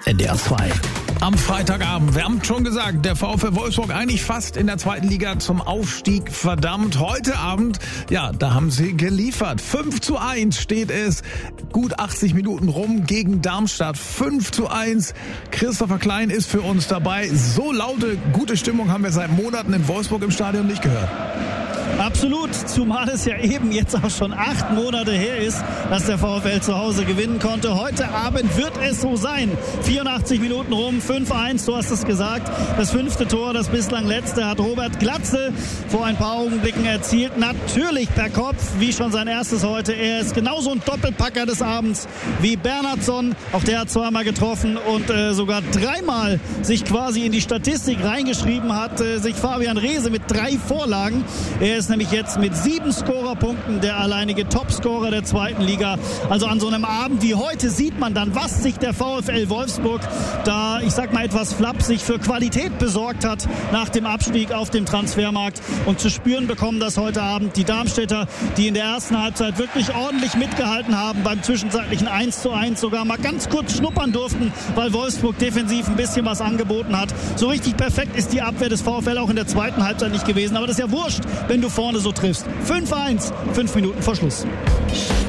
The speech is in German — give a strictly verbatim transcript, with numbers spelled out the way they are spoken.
N D R zwei. Am Freitagabend, wir haben schon gesagt, der VfL Wolfsburg eigentlich fast in der zweiten Liga zum Aufstieg verdammt. Heute Abend, ja, da haben sie geliefert. fünf zu eins steht es, gut achtzig Minuten rum gegen Darmstadt. fünf zu eins. Christopher Klein ist für uns dabei. So laute, gute Stimmung haben wir seit Monaten in Wolfsburg im Stadion nicht gehört. Absolut, zumal es ja eben jetzt auch schon acht Monate her ist, dass der VfL zu Hause gewinnen konnte. Heute Abend wird es so sein. vierundachtzig Minuten rum, fünf eins, du hast es gesagt. Das fünfte Tor, das bislang letzte, hat Robert Glatzel vor ein paar Augenblicken erzielt. Natürlich per Kopf, wie schon sein erstes heute. Er ist genauso ein Doppelpacker des Abends wie Bernhardsson. Auch der hat zweimal getroffen und äh, sogar dreimal sich quasi in die Statistik reingeschrieben hat. Äh, sich Fabian Reese mit drei Vorlagen. Er ist nämlich jetzt mit sieben Scorerpunkten der alleinige Topscorer der zweiten Liga. Also an so einem Abend wie heute sieht man dann, was sich der VfL Wolfsburg da, ich sag mal etwas flapsig, für Qualität besorgt hat nach dem Abstieg auf dem Transfermarkt. Und zu spüren bekommen das heute Abend die Darmstädter, die in der ersten Halbzeit wirklich ordentlich mitgehalten haben, beim zwischenzeitlichen eins zu eins sogar mal ganz kurz schnuppern durften, weil Wolfsburg defensiv ein bisschen was angeboten hat. So richtig perfekt ist die Abwehr des VfL auch in der zweiten Halbzeit nicht gewesen. Aber das ist ja wurscht, wenn du vorne so triffst. fünf eins, fünf Minuten vor Schluss.